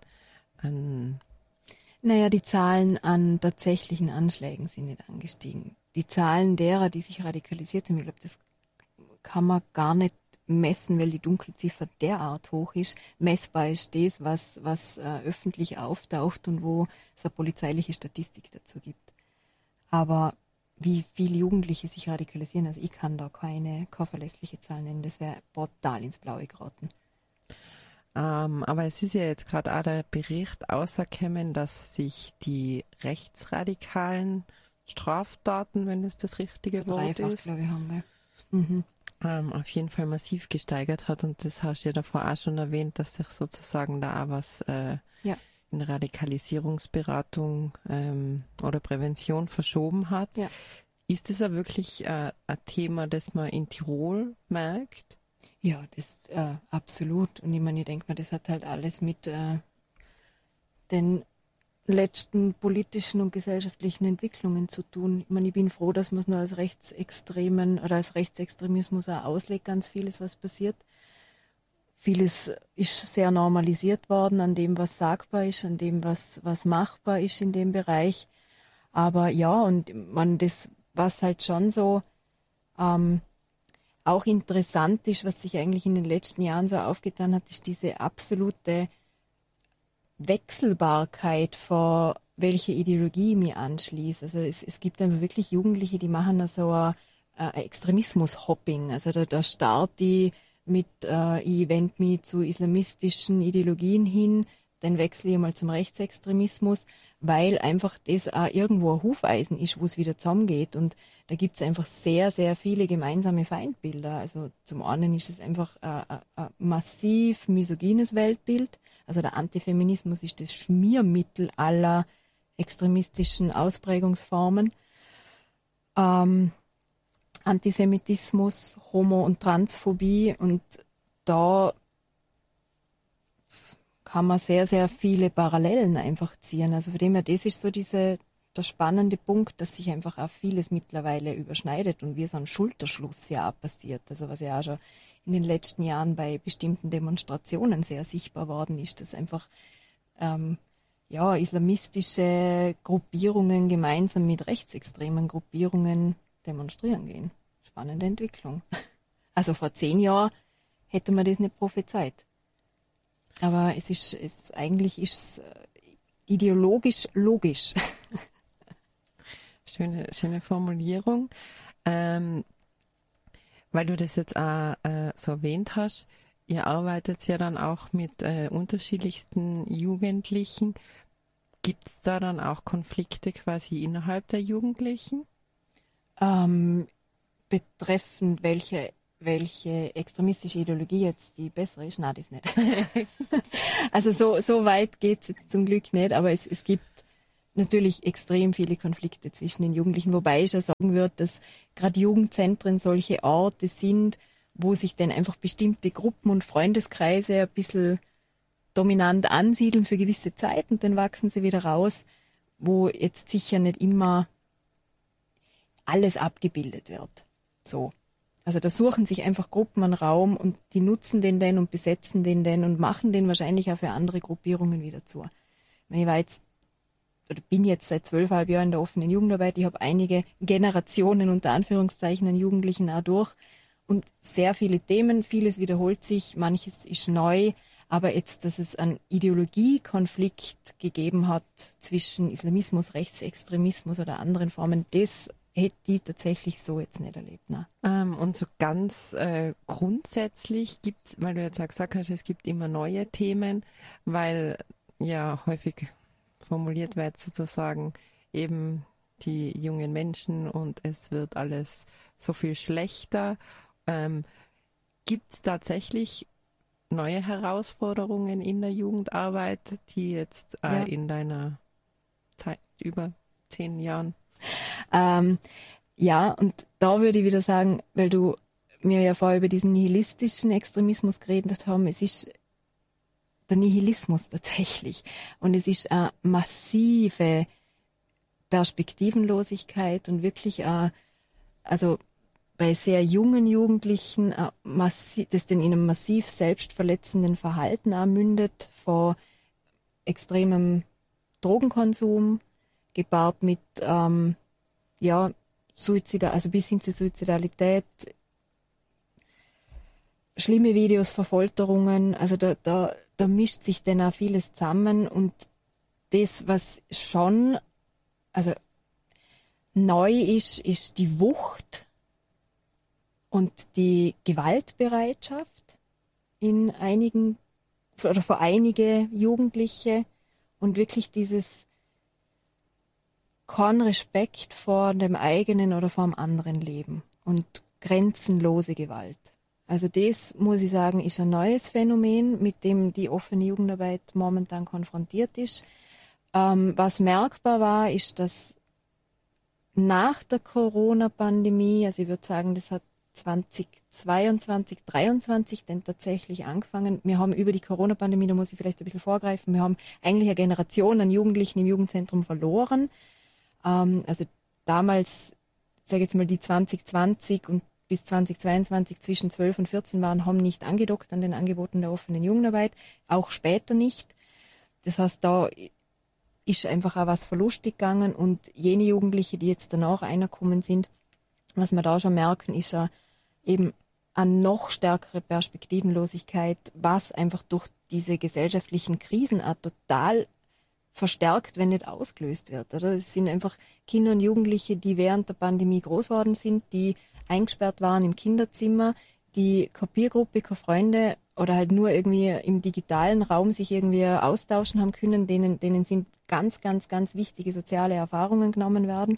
Naja, die Zahlen an tatsächlichen Anschlägen sind nicht angestiegen. Die Zahlen derer, die sich radikalisiert haben, ich glaube, das kann man gar nicht messen, weil die Dunkelziffer derart hoch ist. Messbar ist das, was öffentlich auftaucht und wo es eine polizeiliche Statistik dazu gibt. Aber wie viele Jugendliche sich radikalisieren, also ich kann da keine verlässliche Zahl nennen, das wäre brutal ins Blaue geraten. Aber es ist ja jetzt gerade auch der Bericht ausgekommen, dass sich die rechtsradikalen Straftaten, wenn das richtige Wort ist, glaube ich, haben, gell? auf jeden Fall massiv gesteigert hat. Und das hast du ja davor auch schon erwähnt, dass sich sozusagen da auch was in der Radikalisierungsberatung oder Prävention verschoben hat. Ja. Ist das ja wirklich ein Thema, das man in Tirol merkt? Ja, das absolut. Und ich meine, ich denke mal, das hat halt alles mit den letzten politischen und gesellschaftlichen Entwicklungen zu tun. Ich meine, ich bin froh, dass man es nur als Rechtsextremen oder als Rechtsextremismus auch auslegt, ganz vieles, was passiert. Vieles ist sehr normalisiert worden an dem, was sagbar ist, an dem, was machbar ist in dem Bereich. Aber ja, und man, das, was halt schon so auch interessant ist, was sich eigentlich in den letzten Jahren so aufgetan hat, ist diese absolute Wechselbarkeit, vor welche Ideologie ich mich anschließe. Also es gibt einfach wirklich Jugendliche, die machen da so ein Extremismus-Hopping. Also da starte ich mit, ich wende mich zu islamistischen Ideologien hin, dann wechsle ich mal zum Rechtsextremismus, weil einfach das auch irgendwo ein Hufeisen ist, wo es wieder zusammengeht. Und da gibt es einfach sehr, sehr viele gemeinsame Feindbilder. Also zum einen ist es einfach ein massiv misogynes Weltbild. Also der Antifeminismus ist das Schmiermittel aller extremistischen Ausprägungsformen. Antisemitismus, Homo- und Transphobie, und da kann man sehr, sehr viele Parallelen einfach ziehen. Also von dem her, das ist so der spannende Punkt, dass sich einfach auch vieles mittlerweile überschneidet und wie so ein Schulterschluss ja auch passiert. Also was ja auch schon in den letzten Jahren bei bestimmten Demonstrationen sehr sichtbar worden ist, dass einfach islamistische Gruppierungen gemeinsam mit rechtsextremen Gruppierungen demonstrieren gehen. Spannende Entwicklung. Also vor 10 Jahren hätte man das nicht prophezeit. Aber eigentlich ist es ideologisch logisch. Schöne Formulierung. Weil du das jetzt auch so erwähnt hast, ihr arbeitet ja dann auch mit unterschiedlichsten Jugendlichen. Gibt es da dann auch Konflikte quasi innerhalb der Jugendlichen? Betreffend welche welche extremistische Ideologie jetzt die bessere ist. Nein, das nicht. Also so weit geht es jetzt zum Glück nicht, aber es gibt natürlich extrem viele Konflikte zwischen den Jugendlichen, wobei ich ja sagen würde, dass gerade Jugendzentren solche Orte sind, wo sich dann einfach bestimmte Gruppen und Freundeskreise ein bisschen dominant ansiedeln für gewisse Zeit und dann wachsen sie wieder raus, wo jetzt sicher nicht immer alles abgebildet wird. So. Also da suchen sich einfach Gruppen einen Raum und die nutzen den dann und besetzen den dann und machen den wahrscheinlich auch für andere Gruppierungen wieder zu. Ich war jetzt oder bin jetzt seit 12,5 Jahren in der offenen Jugendarbeit. Ich habe einige Generationen unter Anführungszeichen an Jugendlichen auch durch und sehr viele Themen, vieles wiederholt sich, manches ist neu, aber jetzt, dass es einen Ideologiekonflikt gegeben hat zwischen Islamismus, Rechtsextremismus oder anderen Formen, das hätte ich tatsächlich so jetzt nicht erlebt. Und so ganz grundsätzlich gibt's, weil du jetzt auch gesagt hast, es gibt immer neue Themen, weil ja häufig formuliert wird sozusagen eben die jungen Menschen und es wird alles so viel schlechter. Gibt es tatsächlich neue Herausforderungen in der Jugendarbeit, die jetzt in deiner Zeit über 10 Jahren? Ja, und da würde ich wieder sagen, weil du mir ja vorher über diesen nihilistischen Extremismus geredet haben, es ist der Nihilismus tatsächlich. Und es ist eine massive Perspektivenlosigkeit und wirklich also bei sehr jungen Jugendlichen, das dann in einem massiv selbstverletzenden Verhalten mündet, von extremem Drogenkonsum, gepaart mit also bis hin zur Suizidalität, schlimme Videos, Verfolterungen, also da mischt sich dann auch vieles zusammen und das, was schon neu ist die Wucht und die Gewaltbereitschaft in einigen oder für einige Jugendliche und wirklich dieses kein Respekt vor dem eigenen oder vor dem anderen Leben und grenzenlose Gewalt. Also das, muss ich sagen, ist ein neues Phänomen, mit dem die offene Jugendarbeit momentan konfrontiert ist. Was merkbar war, ist, dass nach der Corona-Pandemie, also ich würde sagen, das hat 2022, 2023 denn tatsächlich angefangen. Wir haben über die Corona-Pandemie, da muss ich vielleicht ein bisschen vorgreifen, wir haben eigentlich eine Generation an Jugendlichen im Jugendzentrum verloren. Also damals, sage ich jetzt mal, die 2020 und bis 2022 zwischen 12 und 14 waren, haben nicht angedockt an den Angeboten der offenen Jugendarbeit, auch später nicht. Das heißt, da ist einfach auch was verlustig gegangen und jene Jugendliche, die jetzt danach reingekommen sind, was wir da schon merken, ist ja eben eine noch stärkere Perspektivenlosigkeit, was einfach durch diese gesellschaftlichen Krisen auch total verstärkt, wenn nicht ausgelöst wird. Oder? Es sind einfach Kinder und Jugendliche, die während der Pandemie groß worden sind, die eingesperrt waren im Kinderzimmer, die keine Peergruppe, keine Freunde oder halt nur irgendwie im digitalen Raum sich irgendwie austauschen haben können, denen sind ganz, ganz, ganz wichtige soziale Erfahrungen genommen worden.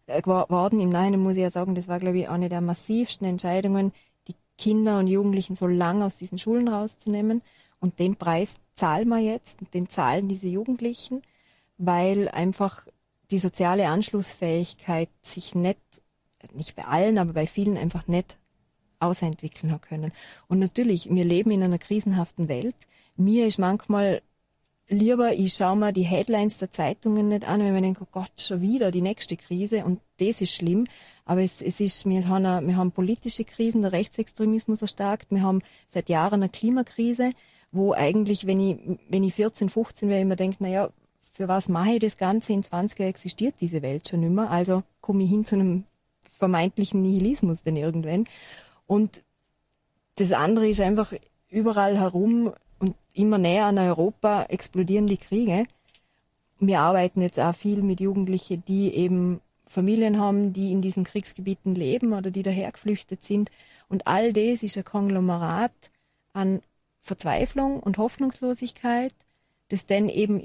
Im Nachhinein muss ich ja sagen, das war, glaube ich, eine der massivsten Entscheidungen, die Kinder und Jugendlichen so lange aus diesen Schulen rauszunehmen. Und den Preis zahlen wir jetzt und den zahlen diese Jugendlichen, weil einfach die soziale Anschlussfähigkeit sich nicht bei allen, aber bei vielen einfach nicht ausentwickeln hat können. Und natürlich, wir leben in einer krisenhaften Welt. Mir ist manchmal lieber, ich schaue mir die Headlines der Zeitungen nicht an, wenn ich denke, oh Gott, schon wieder die nächste Krise und das ist schlimm. Aber wir haben politische Krisen, der Rechtsextremismus erstarkt, wir haben seit Jahren eine Klimakrise, wo eigentlich, wenn ich 14, 15 wäre, immer denke, naja, für was mache ich das Ganze? In 20 Jahren existiert diese Welt schon nicht mehr, also komme ich hin zu einem vermeintlichen Nihilismus denn irgendwann. Und das andere ist einfach überall herum und immer näher an Europa explodieren die Kriege. Wir arbeiten jetzt auch viel mit Jugendlichen, die eben Familien haben, die in diesen Kriegsgebieten leben oder die daher geflüchtet sind. Und all das ist ein Konglomerat an Verzweiflung und Hoffnungslosigkeit, das dann eben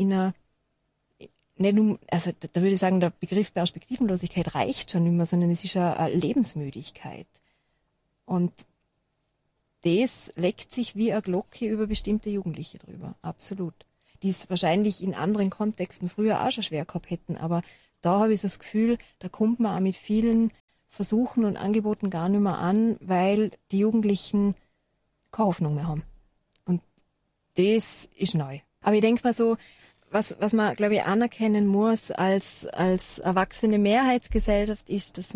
da würde ich sagen, der Begriff Perspektivenlosigkeit reicht schon nicht mehr, sondern es ist eine Lebensmüdigkeit. Und das legt sich wie eine Glocke über bestimmte Jugendliche drüber, absolut. Die es wahrscheinlich in anderen Kontexten früher auch schon schwer gehabt hätten, aber da habe ich so das Gefühl, da kommt man auch mit vielen Versuchen und Angeboten gar nicht mehr an, weil die Jugendlichen keine Hoffnung mehr haben. Und das ist neu. Aber ich denke mal so, was man, glaube ich, anerkennen muss als erwachsene Mehrheitsgesellschaft ist, dass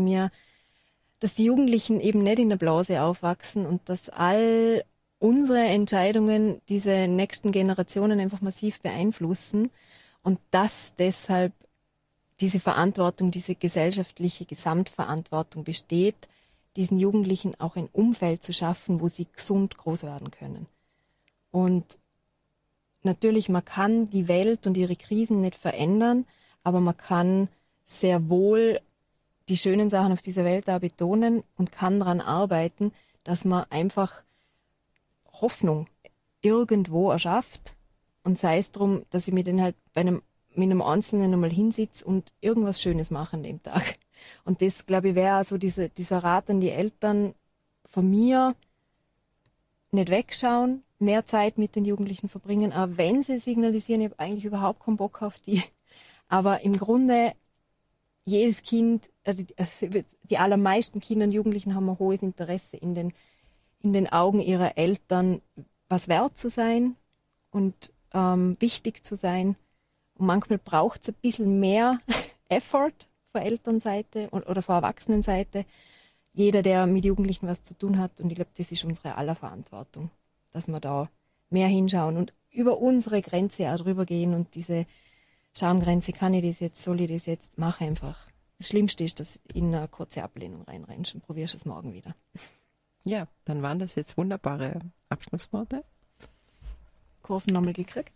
die Jugendlichen eben nicht in der Blase aufwachsen und dass all unsere Entscheidungen diese nächsten Generationen einfach massiv beeinflussen und dass deshalb diese Verantwortung, diese gesellschaftliche Gesamtverantwortung besteht, diesen Jugendlichen auch ein Umfeld zu schaffen, wo sie gesund groß werden können. Und natürlich, man kann die Welt und ihre Krisen nicht verändern, aber man kann sehr wohl die schönen Sachen auf dieser Welt da betonen und kann daran arbeiten, dass man einfach Hoffnung irgendwo erschafft. Und sei es darum, dass ich mir dann halt mit einem Einzelnen einmal hinsitze und irgendwas Schönes mache an dem Tag. Und das, glaube ich, wäre so dieser Rat an die Eltern von mir, nicht wegschauen, mehr Zeit mit den Jugendlichen verbringen, auch wenn sie signalisieren, ich habe eigentlich überhaupt keinen Bock auf die. Aber im Grunde, jedes Kind, also die allermeisten Kinder und Jugendlichen haben ein hohes Interesse in den Augen ihrer Eltern, was wert zu sein und wichtig zu sein. Und manchmal braucht es ein bisschen mehr Effort von Elternseite oder von Erwachsenenseite. Jeder, der mit Jugendlichen was zu tun hat. Und ich glaube, das ist unsere aller Verantwortung, dass wir da mehr hinschauen und über unsere Grenze auch drüber gehen und diese Schamgrenze, kann ich das jetzt, soll ich das jetzt, mach einfach. Das Schlimmste ist, dass du in eine kurze Ablehnung reinrennst und probierst es morgen wieder. Ja, dann waren das jetzt wunderbare Abschlussworte. Kurven nochmal gekriegt.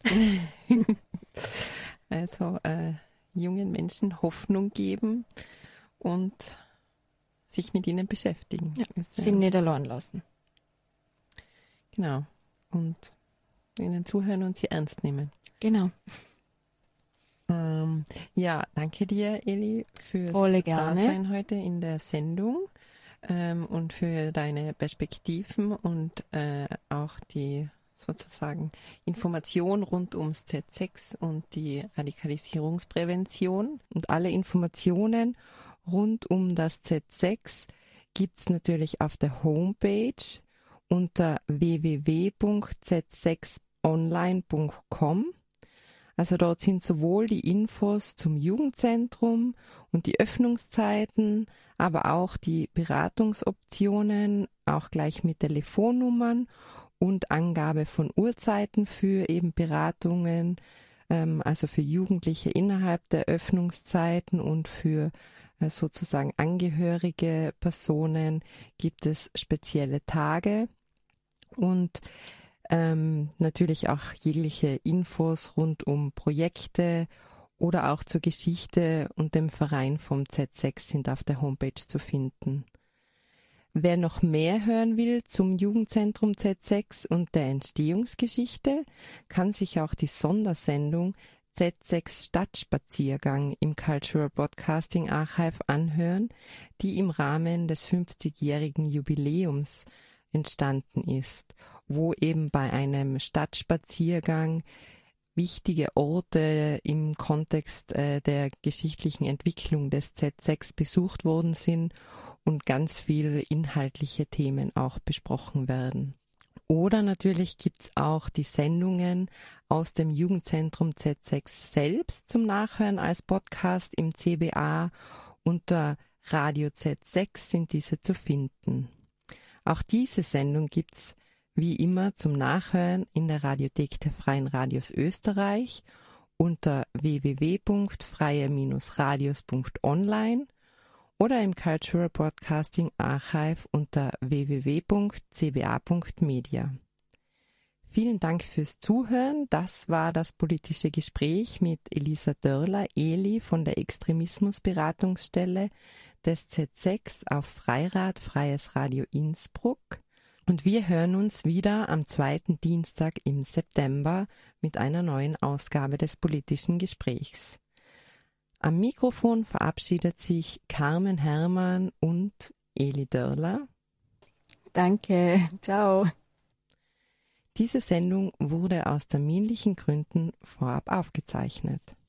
Also jungen Menschen Hoffnung geben und sich mit ihnen beschäftigen. Ja, sie nicht allein lassen. Genau. Und ihnen zuhören und sie ernst nehmen. Genau. Ja, danke dir, Eli, fürs Dasein heute in der Sendung und für deine Perspektiven und auch die sozusagen Information rund ums Z6 und die Radikalisierungsprävention. Und alle Informationen rund um das Z6 gibt es natürlich auf der Homepage unter www.z6online.com. Also dort sind sowohl die Infos zum Jugendzentrum und die Öffnungszeiten, aber auch die Beratungsoptionen, auch gleich mit Telefonnummern und Angabe von Uhrzeiten für eben Beratungen, also für Jugendliche innerhalb der Öffnungszeiten und für sozusagen angehörige Personen gibt es spezielle Tage und natürlich auch jegliche Infos rund um Projekte oder auch zur Geschichte und dem Verein vom Z6 sind auf der Homepage zu finden. Wer noch mehr hören will zum Jugendzentrum Z6 und der Entstehungsgeschichte, kann sich auch die Sondersendung Z6 Stadtspaziergang im Cultural Broadcasting Archive anhören, die im Rahmen des 50-jährigen Jubiläums entstanden ist, wo eben bei einem Stadtspaziergang wichtige Orte im Kontext der geschichtlichen Entwicklung des Z6 besucht worden sind und ganz viele inhaltliche Themen auch besprochen werden. Oder natürlich gibt's auch die Sendungen aus dem Jugendzentrum Z6 selbst zum Nachhören als Podcast im CBA. Unter Radio Z6 sind diese zu finden. Auch diese Sendung gibt's wie immer zum Nachhören in der Radiothek der Freien Radios Österreich unter www.freie-radios.online oder im Cultural Broadcasting Archive unter www.cba.media. Vielen Dank fürs Zuhören. Das war das politische Gespräch mit Elisa Dörler, Eli von der Extremismusberatungsstelle des Z6 auf Freirad, Freies Radio Innsbruck. Und wir hören uns wieder am 2. Dienstag im September mit einer neuen Ausgabe des politischen Gesprächs. Am Mikrofon verabschiedet sich Carmen Herrmann und Eli Dörler. Danke, ciao. Diese Sendung wurde aus terminlichen Gründen vorab aufgezeichnet.